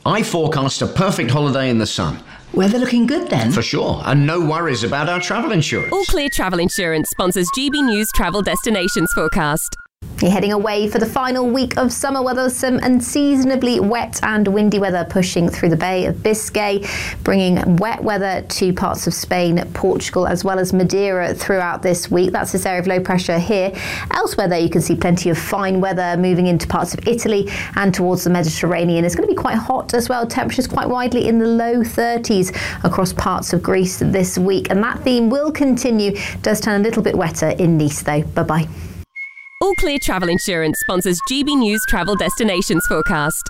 I forecast a perfect holiday in the sun. Weather looking good then? For sure, and no worries about our travel insurance. All Clear Travel Insurance sponsors GB News Travel Destinations Forecast. You're heading away for the final week of summer weather, some unseasonably wet and windy weather pushing through the Bay of Biscay, bringing wet weather to parts of Spain, Portugal, as well as Madeira throughout this week. That's this area of low pressure here. Elsewhere, though, you can see plenty of fine weather moving into parts of Italy and towards the Mediterranean. It's going to be quite hot as well. Temperatures quite widely in the low 30s across parts of Greece this week. And that theme will continue. It does turn a little bit wetter in Nice, though. Bye-bye. All Clear Travel Insurance sponsors GB News Travel Destinations Forecast.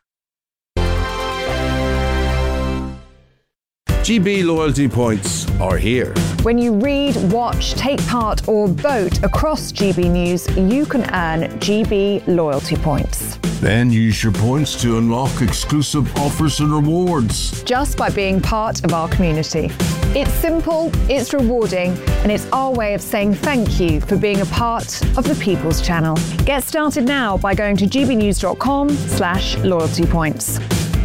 GB loyalty points are here. When you read, watch, take part or vote across GB News, you can earn GB loyalty points. Then use your points to unlock exclusive offers and rewards. Just by being part of our community. It's simple, it's rewarding, and it's our way of saying thank you for being a part of the People's Channel. Get started now by going to gbnews.com/loyalty points.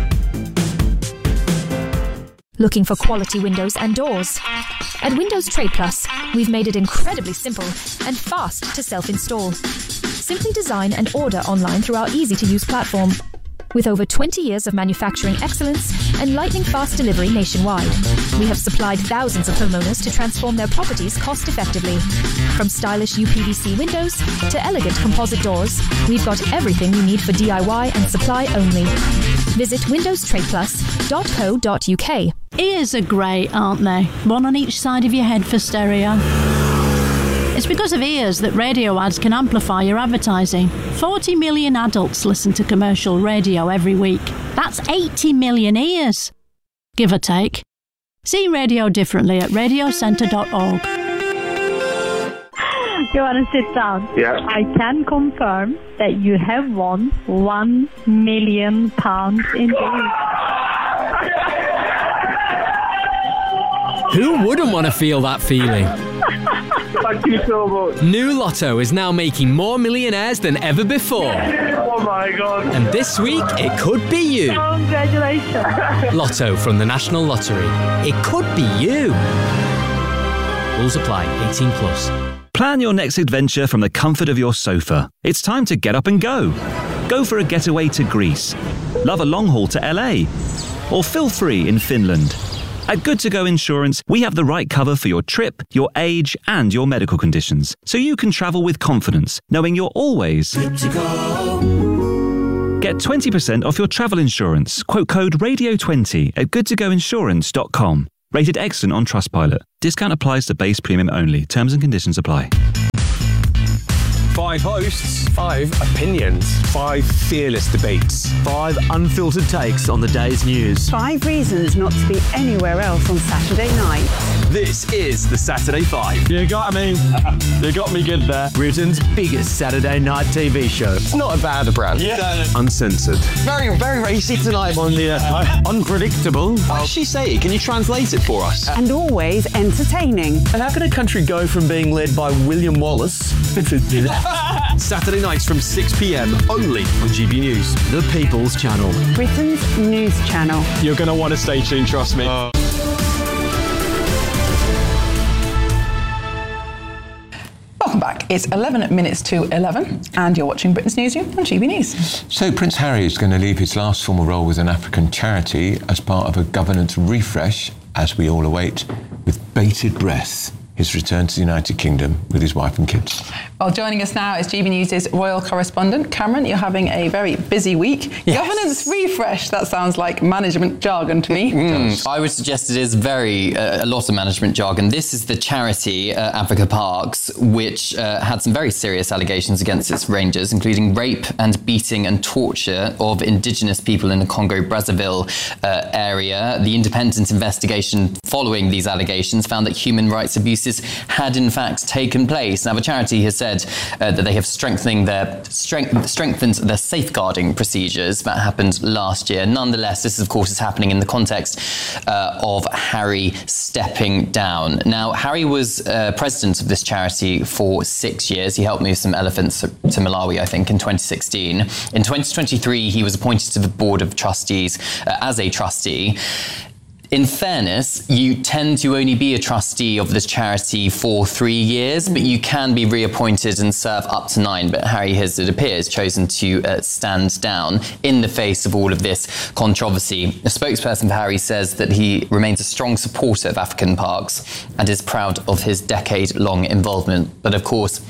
Looking for quality windows and doors? At Windows Trade Plus, we've made it incredibly simple and fast to self-install. Simply design and order online through our easy-to-use platform. With over 20 years of manufacturing excellence and lightning-fast delivery nationwide, we have supplied thousands of homeowners to transform their properties cost-effectively. From stylish UPVC windows to elegant composite doors, we've got everything you need for DIY and supply only. Visit windowstradeplus.co.uk. Ears are great, aren't they? One on each side of your head for stereo. It's because of ears that radio ads can amplify your advertising. 40 million adults listen to commercial radio every week. That's 80 million ears, give or take. See radio differently at radiocentre.org. You want to sit down? Yeah. I can confirm that you have won £1 million in days. Who wouldn't want to feel that feeling? Thank you so much. New Lotto is now making more millionaires than ever before. Oh my God. And this week, it could be you. Congratulations. Lotto from the National Lottery. It could be you. Rules apply. 18 plus. Plan your next adventure from the comfort of your sofa. It's time to get up and go. Go for a getaway to Greece. Love a long haul to LA. Or feel free in Finland. At Good To Go Insurance, we have the right cover for your trip, your age, and your medical conditions, so you can travel with confidence, knowing you're always good to go. Get 20% off your travel insurance. Quote code RADIO20 at goodtogoinsurance.com. Rated excellent on Trustpilot. Discount applies to base premium only. Terms and conditions apply. 5 hosts, 5 opinions, 5 fearless debates, 5 unfiltered takes on the day's news. 5 reasons not to be anywhere else on Saturday night. This is the Saturday 5. You got me. You got me good there. Britain's biggest Saturday night TV show. It's not a bad brand. Yeah. Uncensored. Very, very racy tonight on the unpredictable. What does she say? Can you translate it for us? And always entertaining. And how can a country go from being led by William Wallace Saturday nights from 6 p.m. only on GB News, the People's Channel. Britain's news channel. You're going to want to stay tuned, trust me. Welcome back. It's 11 minutes to 11 and you're watching Britain's News on GB News. So Prince Harry is going to leave his last formal role with an African charity as part of a governance refresh, as we all await, with bated breath, his return to the United Kingdom with his wife and kids. Well, joining us now is GB News' royal correspondent. Cameron, you're having a very busy week. Yes. Governance refresh, that sounds like management jargon to me. I would suggest it is a lot of management jargon. This is the charity, Africa Parks, which had some very serious allegations against its rangers, including rape and beating and torture of indigenous people in the Congo-Brazzaville area. The independent investigation following these allegations found that human rights abuses abuses had in fact taken place. Now, the charity has said that they have strengthened their safeguarding procedures. That happened last year. Nonetheless, this, of course, is happening in the context of Harry stepping down. Now, Harry was president of this charity for 6 years. He helped move some elephants to Malawi, I think, in 2016. In 2023, he was appointed to the board of trustees as a trustee. In fairness, you tend to only be a trustee of this charity for 3 years, but you can be reappointed and serve up to 9. But Harry has, it appears, chosen to stand down in the face of all of this controversy. A spokesperson for Harry says that he remains a strong supporter of African parks and is proud of his decade-long involvement. But of course,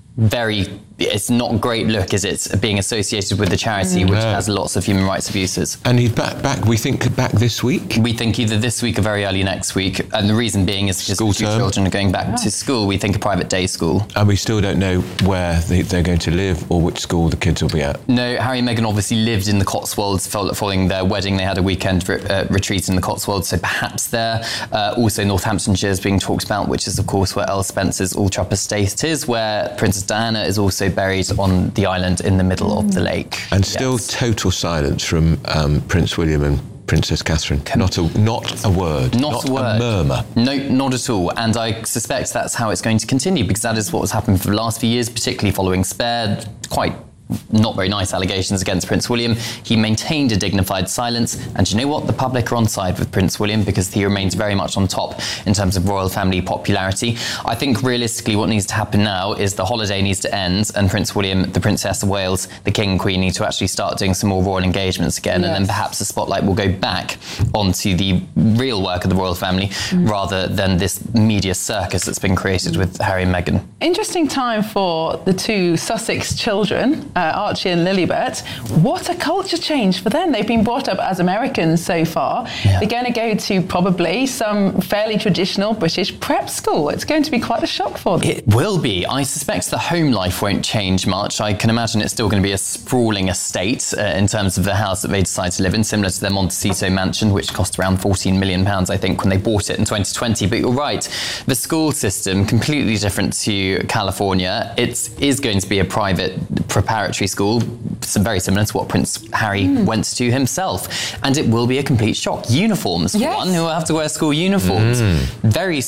it's not a great look, is it, being associated with the charity which has lots of human rights abuses. And he's back, we think, back this week? We think either this week or very early next week. And the reason being is because the 2 children are going back to school. We think a private day school. And we still don't know where they're going to live or which school the kids will be at. No, Harry and Meghan obviously lived in the Cotswolds following their wedding. They had a weekend retreat in the Cotswolds, so perhaps there. Also, Northamptonshire is being talked about, which is, of course, where Earl Spencer's Ultrap estate is, where Princess Diana is also buried on the island in the middle of the lake. And still total silence from Prince William and Princess Catherine. Not a word. Not a murmur. No, not at all. And I suspect that's how it's going to continue, because that is what has happened for the last few years, particularly following Spare. Quite not very nice allegations against Prince William. He maintained a dignified silence, and you know what? The public are on side with Prince William because he remains very much on top in terms of royal family popularity. I think realistically what needs to happen now is the holiday needs to end, and Prince William, the Princess of Wales, the King and Queen need to actually start doing some more royal engagements again, and then perhaps the spotlight will go back onto the real work of the royal family rather than this media circus that's been created with Harry and Meghan. Interesting time for the 2 Sussex children, Archie and Lilibet. What a culture change for them. They've been brought up as Americans so far. They're going to go to probably some fairly traditional British prep school. It's going to be quite a shock for them. It will be. I suspect the home life won't change much. I can imagine it's still going to be a sprawling estate in terms of the house that they decide to live in, similar to their Montecito mansion, which cost around £14 million, I think, when they bought it in 2020. But you're right. The school system, completely different to California. It is going to be a private preparatory school, very similar to what Prince Harry went to himself. And it will be a complete shock. Uniforms, for one, who will have to wear school uniforms. Very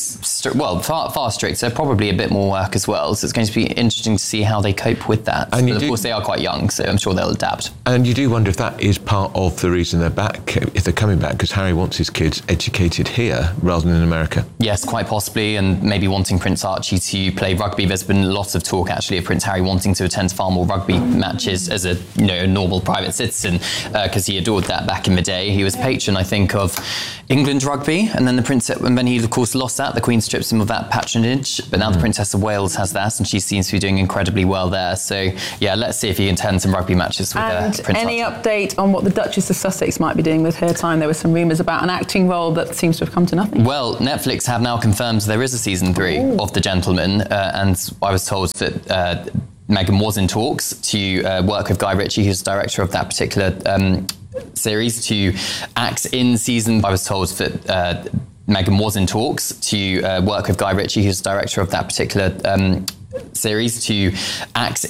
far stricter, probably a bit more work as well. So it's going to be interesting to see how they cope with that. And but of course, they are quite young, so I'm sure they'll adapt. And you do wonder if that is part of the reason they're back, if they're coming back, because Harry wants his kids educated here rather than in America. Yes, quite possibly, and maybe wanting Prince Archie to play rugby. There's been lots of talk, actually, of Prince Harry wanting to attend far more rugby matches as a normal private citizen, because he adored that back in the day. He was patron, I think, of England rugby, and then he of course lost that. The Queen strips him of that patronage, but now the Princess of Wales has that, and she seems to be doing incredibly well there. So yeah, let's see if he can attend some rugby matches with Prince any Archie. Update on what the Duchess of Sussex might be doing with her time? There were some rumours about an acting role that seems to have come to nothing. Well, Netflix have now confirmed there is a season 3 of The Gentleman, and I was told that Meghan was in talks to work with Guy Ritchie, who's the director of that particular series, to act in season. I was told that Meghan was in talks to work with Guy Ritchie, who's the director of that particular series, to act